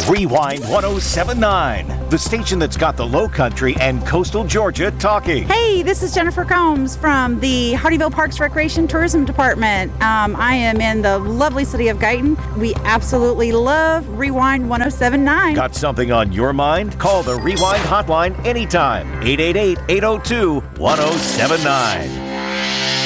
Rewind 1079, the station that's got the Low Country and coastal Georgia talking. Hey, this is Jennifer Combs from the Hardyville Parks Recreation Tourism Department. I am in the lovely city of Guyton. We absolutely love Rewind 1079. Got something on your mind? Call the Rewind hotline anytime. 888-802-1079.